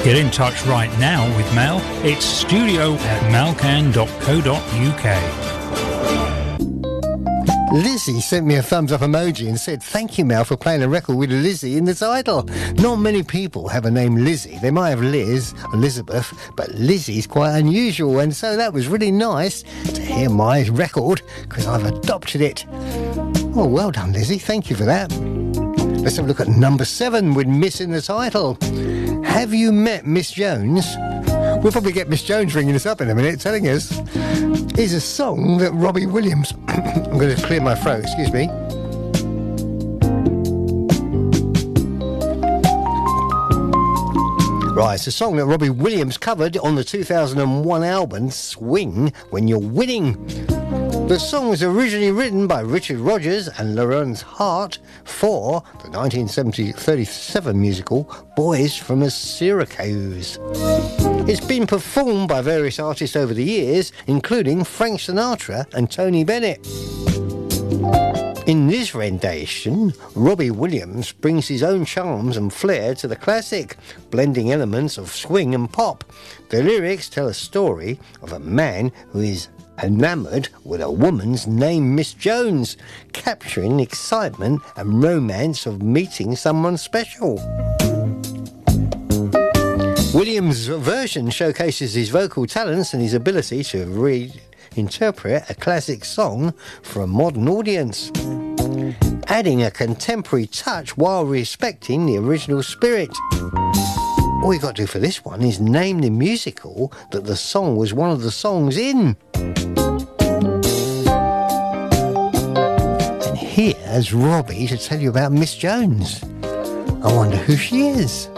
Get in touch right now with Mel. It's studio@malcan.co.uk. Lizzie sent me a thumbs up emoji and said, "Thank you, Mel, for playing a record with Lizzie in the title." Not many people have a name Lizzie. They might have Liz, Elizabeth, but Lizzie's quite unusual, and so that was really nice to hear my record because I've adopted it. Oh, well done, Lizzie. Thank you for that. Let's have a look at number 7 with Miss in the title. Have you met Miss Jones? We'll probably get Miss Jones ringing us up in a minute, telling us. Is a song that Robbie Williams... I'm going to clear my throat, excuse me. Right, it's a song that Robbie Williams covered on the 2001 album Swing When You're Winning. The song was originally written by Richard Rodgers and Lawrence Hart for the 1937 musical Boys from Syracuse. It's been performed by various artists over the years, including Frank Sinatra and Tony Bennett. In this rendition, Robbie Williams brings his own charms and flair to the classic, blending elements of swing and pop. The lyrics tell a story of a man who is enamoured with a woman's named Miss Jones, capturing the excitement and romance of meeting someone special. Williams' version showcases his vocal talents and his ability to reinterpret a classic song for a modern audience, adding a contemporary touch while respecting the original spirit. All you got to do for this one is name the musical that the song was one of the songs in. And here's Robbie to tell you about Miss Jones. I wonder who she is.